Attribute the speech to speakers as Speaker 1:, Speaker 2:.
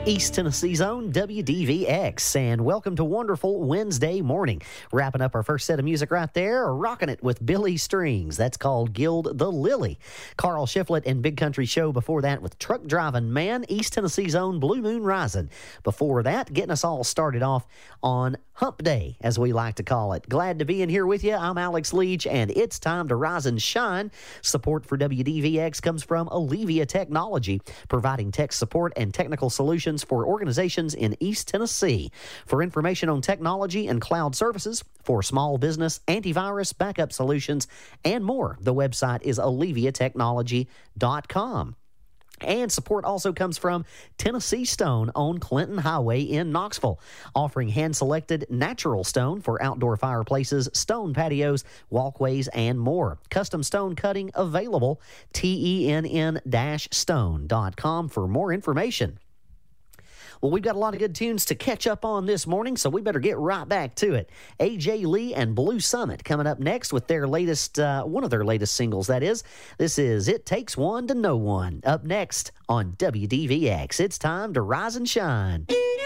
Speaker 1: East Tennessee's own WDVX, and welcome to wonderful Wednesday morning. Wrapping up our first set of music right there, rocking it with Billy Strings. That's called Gild the Lily. Carl Shiflett and Big Country Show before that with Truck Driving Man, East Tennessee's own Blue Moon Rising. Before that, getting us all started off on Hump Day, as we like to call it. Glad to be in here with you. I'm Alex Leach, and it's time to rise and shine. Support for WDVX comes from Allevia Technology, providing tech support and technical solutions for organizations in East Tennessee. For information on technology and cloud services for small business, antivirus, backup solutions, and more, the website is alleviatechnology.com. And support also comes from Tennessee Stone on Clinton Highway in Knoxville, offering hand-selected natural stone for outdoor fireplaces, stone patios, walkways, and more. Custom stone cutting available, TENN-stone.com for more information. Well, we've got a lot of good tunes to catch up on this morning, so we better get right back to it. A.J. Lee and Blue Summit coming up next with their latest, one of their latest singles, that is. This is It Takes One to Know One. Up next on WDVX, it's time to rise and shine.